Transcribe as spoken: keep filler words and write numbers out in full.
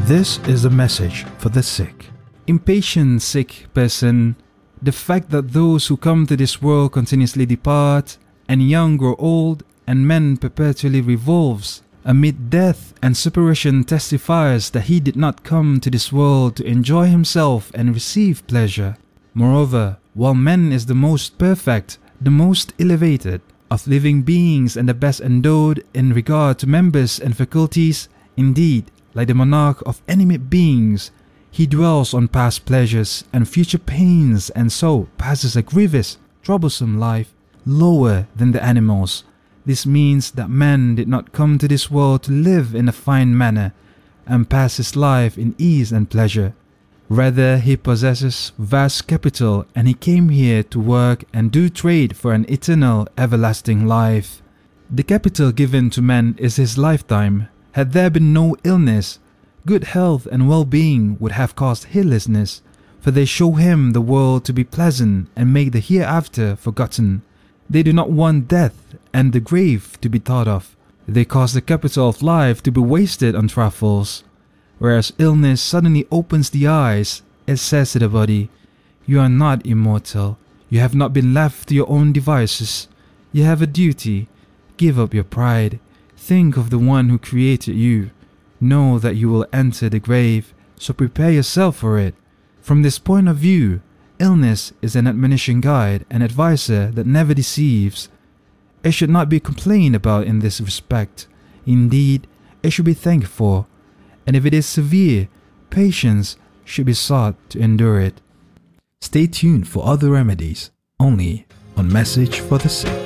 This is a message for the sick. Impatient sick person, the fact that those who come to this world continuously depart, and young grow old, and men perpetually revolves amid death and separation testifies that he did not come to this world to enjoy himself and receive pleasure. Moreover, while man is the most perfect, the most elevated of living beings and the best endowed in regard to members and faculties, indeed, like the monarch of animate beings, he dwells on past pleasures and future pains, and so passes a grievous, troublesome life lower than the animals. This means that man did not come to this world to live in a fine manner and pass his life in ease and pleasure. Rather, he possesses vast capital, and he came here to work and do trade for an eternal, everlasting life. The capital given to man is his lifetime. Had there been no illness, good health and well-being would have caused heedlessness, for they show him the world to be pleasant and make the hereafter forgotten. They do not want death and the grave to be thought of. They cause the capital of life to be wasted on trifles. Whereas illness suddenly opens the eyes, it says to the body, "You are not immortal. You have not been left to your own devices. You have a duty. Give up your pride. Think of the one who created you. Know that you will enter the grave, so prepare yourself for it." From this point of view, illness is an admonition guide and advisor that never deceives. It should not be complained about in this respect. Indeed, it should be thanked for. And if it is severe, patience should be sought to endure it. Stay tuned for other remedies, only on Message for the Sick.